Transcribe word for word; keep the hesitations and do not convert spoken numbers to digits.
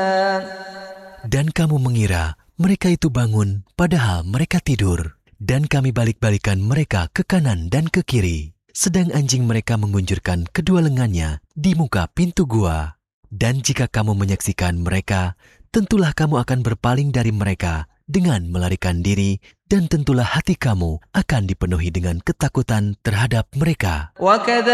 Dan kamu mengira mereka itu bangun, padahal mereka tidur. Dan kami balik-balikan mereka ke kanan dan ke kiri, sedang anjing mereka mengunjurkan kedua lengannya di muka pintu gua. Dan jika kamu menyaksikan mereka, tentulah kamu akan berpaling dari mereka dengan melarikan diri, dan tentulah hati kamu akan dipenuhi dengan ketakutan terhadap mereka.